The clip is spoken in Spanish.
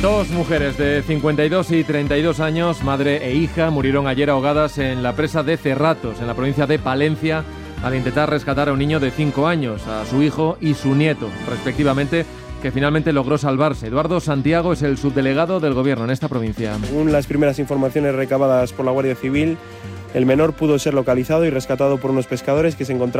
Dos mujeres de 52 y 32 años, madre e hija, murieron ayer ahogadas en la presa de Cerratos, en la provincia de Palencia, al intentar rescatar a un niño de 5 años, a su hijo y su nieto, respectivamente, que finalmente logró salvarse. Eduardo Santiago es el subdelegado del Gobierno en esta provincia. Según las primeras informaciones recabadas por la Guardia Civil, el menor pudo ser localizado y rescatado por unos pescadores que se encontraban